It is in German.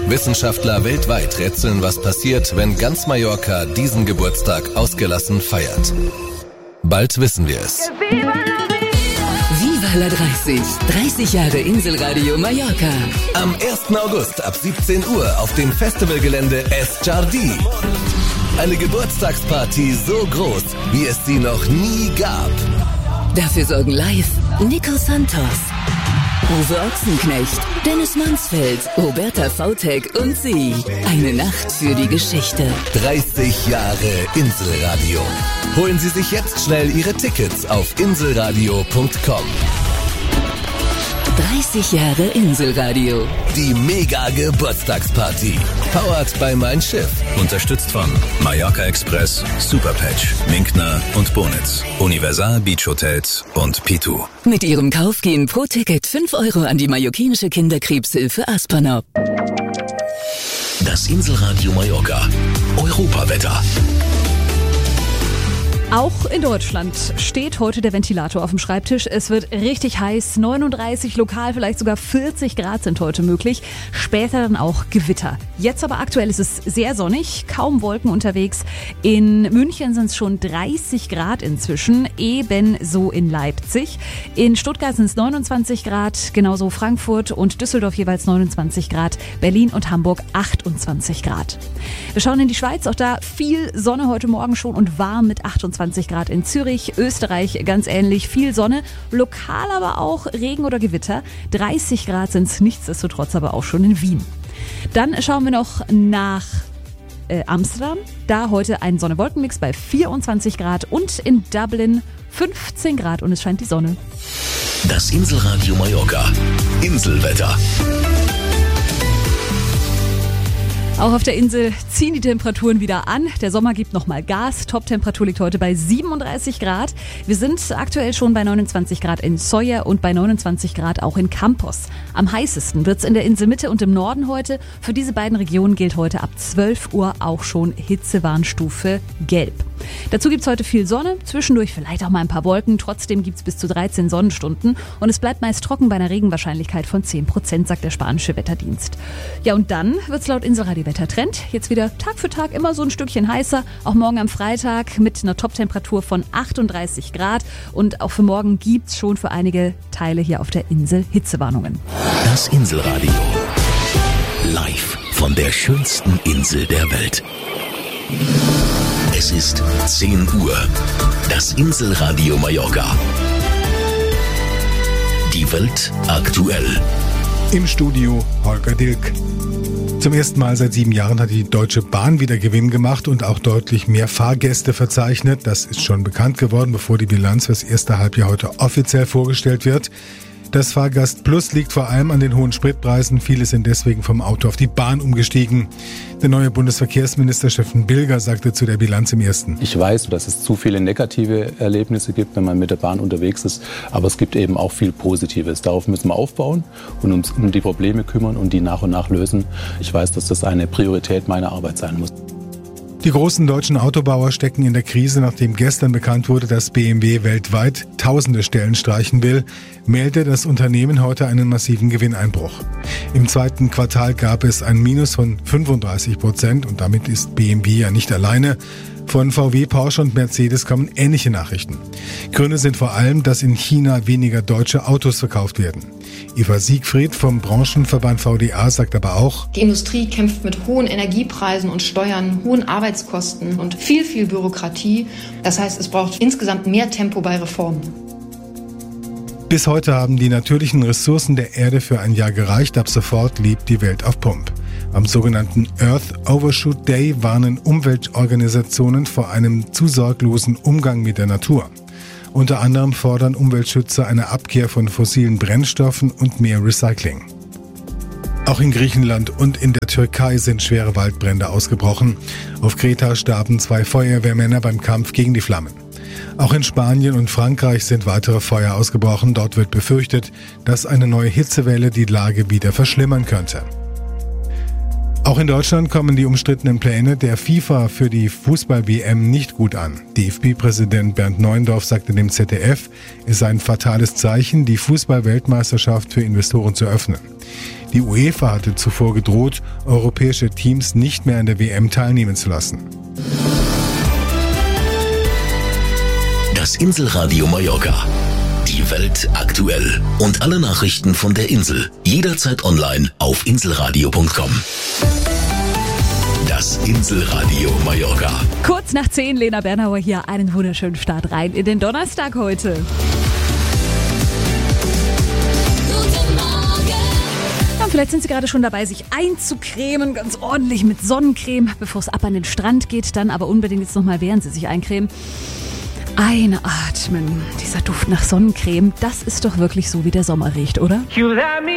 Wissenschaftler weltweit rätseln, was passiert, wenn ganz Mallorca diesen Geburtstag ausgelassen feiert. Bald wissen wir es. Viva la 30. 30 Jahre Inselradio Mallorca. Am 1. August ab 17 Uhr auf dem Festivalgelände Es Jardí. Eine Geburtstagsparty so groß, wie es sie noch nie gab. Dafür sorgen live Nico Santos, Uwe Ochsenknecht, Dennis Mansfeld, Roberta Vautek und sie. Eine Nacht für die Geschichte. 30 Jahre Inselradio. Holen Sie sich jetzt schnell Ihre Tickets auf inselradio.com. 30 Jahre Inselradio. Die Mega-Geburtstagsparty. Powered by Mein Schiff. Unterstützt von Mallorca Express, Superpatch, Minkner und Bonitz, Universal Beach Hotels und Pitu. Mit ihrem Kauf gehen pro Ticket 5 Euro an die mallorquinische Kinderkrebshilfe Aspanop. Das Inselradio Mallorca. Europawetter. Auch in Deutschland steht heute der Ventilator auf dem Schreibtisch. Es wird richtig heiß, 39, lokal vielleicht sogar 40 Grad sind heute möglich. Später dann auch Gewitter. Jetzt aber aktuell ist es sehr sonnig, kaum Wolken unterwegs. In München sind es schon 30 Grad inzwischen, ebenso in Leipzig. In Stuttgart sind es 29 Grad, genauso Frankfurt und Düsseldorf jeweils 29 Grad, Berlin und Hamburg 28 Grad. Wir schauen in die Schweiz, auch da viel Sonne heute Morgen schon und warm mit 28 Grad in Zürich, Österreich ganz ähnlich, viel Sonne, lokal aber auch Regen oder Gewitter. 30 Grad sind es nichtsdestotrotz aber auch schon in Wien. Dann schauen wir noch nach Amsterdam, da heute ein Sonne-Wolken-Mix bei 24 Grad und in Dublin 15 Grad und es scheint die Sonne. Das Inselradio Mallorca. Inselwetter. Auch auf der Insel ziehen die Temperaturen wieder an. Der Sommer gibt nochmal Gas. Top-Temperatur liegt heute bei 37 Grad. Wir sind aktuell schon bei 29 Grad in Sóller und bei 29 Grad auch in Campos. Am heißesten wird's in der Inselmitte und im Norden heute. Für diese beiden Regionen gilt heute ab 12 Uhr auch schon Hitzewarnstufe Gelb. Dazu gibt's heute viel Sonne, zwischendurch vielleicht auch mal ein paar Wolken. Trotzdem gibt's bis zu 13 Sonnenstunden und es bleibt meist trocken bei einer Regenwahrscheinlichkeit von 10%, sagt der spanische Wetterdienst. Ja, und dann wird's laut Inselradio Wettertrend jetzt wieder Tag für Tag immer so ein Stückchen heißer. Auch morgen am Freitag mit einer Top-Temperatur von 38 Grad. Und auch für morgen gibt's schon für einige Teile hier auf der Insel Hitzewarnungen. Das Inselradio. Live von der schönsten Insel der Welt. Es ist 10 Uhr. Das Inselradio Mallorca. Die Welt aktuell. Im Studio Holger Dilk. Zum ersten Mal seit 7 Jahren hat die Deutsche Bahn wieder Gewinn gemacht und auch deutlich mehr Fahrgäste verzeichnet. Das ist schon bekannt geworden, bevor die Bilanz fürs erste Halbjahr heute offiziell vorgestellt wird. Das Fahrgast Plus liegt vor allem an den hohen Spritpreisen. Viele sind deswegen vom Auto auf die Bahn umgestiegen. Der neue Bundesverkehrsminister Steffen Bilger sagte zu der Bilanz im ersten: Ich weiß, dass es zu viele negative Erlebnisse gibt, wenn man mit der Bahn unterwegs ist. Aber es gibt eben auch viel Positives. Darauf müssen wir aufbauen und uns um die Probleme kümmern und die nach und nach lösen. Ich weiß, dass das eine Priorität meiner Arbeit sein muss. Die großen deutschen Autobauer stecken in der Krise, nachdem gestern bekannt wurde, dass BMW weltweit tausende Stellen streichen will, meldete das Unternehmen heute einen massiven Gewinneinbruch. Im zweiten Quartal gab es ein Minus von 35% und damit ist BMW ja nicht alleine. Von VW, Porsche und Mercedes kommen ähnliche Nachrichten. Gründe sind vor allem, dass in China weniger deutsche Autos verkauft werden. Eva Siegfried vom Branchenverband VDA sagt aber auch: Die Industrie kämpft mit hohen Energiepreisen und Steuern, hohen Arbeitskosten und viel Bürokratie. Das heißt, es braucht insgesamt mehr Tempo bei Reformen. Bis heute haben die natürlichen Ressourcen der Erde für ein Jahr gereicht. Ab sofort lebt die Welt auf Pump. Am sogenannten Earth Overshoot Day warnen Umweltorganisationen vor einem zu sorglosen Umgang mit der Natur. Unter anderem fordern Umweltschützer eine Abkehr von fossilen Brennstoffen und mehr Recycling. Auch in Griechenland und in der Türkei sind schwere Waldbrände ausgebrochen. Auf Kreta starben 2 Feuerwehrmänner beim Kampf gegen die Flammen. Auch in Spanien und Frankreich sind weitere Feuer ausgebrochen. Dort wird befürchtet, dass eine neue Hitzewelle die Lage wieder verschlimmern könnte. Auch in Deutschland kommen die umstrittenen Pläne der FIFA für die Fußball-WM nicht gut an. DFB-Präsident Bernd Neuendorf sagte dem ZDF, es sei ein fatales Zeichen, die Fußball-Weltmeisterschaft für Investoren zu öffnen. Die UEFA hatte zuvor gedroht, europäische Teams nicht mehr an der WM teilnehmen zu lassen. Das Inselradio Mallorca. Die Welt aktuell. Und alle Nachrichten von der Insel. Jederzeit online auf inselradio.com. Das Inselradio Mallorca. Kurz nach 10, Lena Bernauer hier. Einen wunderschönen Start rein in den Donnerstag heute. Ja, vielleicht sind Sie gerade schon dabei, sich einzucremen, ganz ordentlich mit Sonnencreme, bevor es ab an den Strand geht. Dann aber unbedingt jetzt nochmal, während Sie sich eincremen, einatmen. Dieser Duft nach Sonnencreme, das ist doch wirklich so, wie der Sommer riecht, oder?